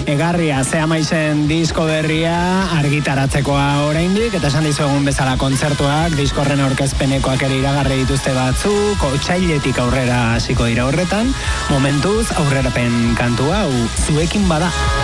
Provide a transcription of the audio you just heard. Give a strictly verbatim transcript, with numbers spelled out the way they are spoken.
Egarria, Zea Maizen disko berria argitaratzekoa oraindik, eta esan dizuegun bezala kontzertuak, diskorren aurkezpenekoak ere iragarri dituzte batzuk, otsailetik aurrera hasiko dira horretan, momentuz aurrerapen kantua, hau zuekin bada.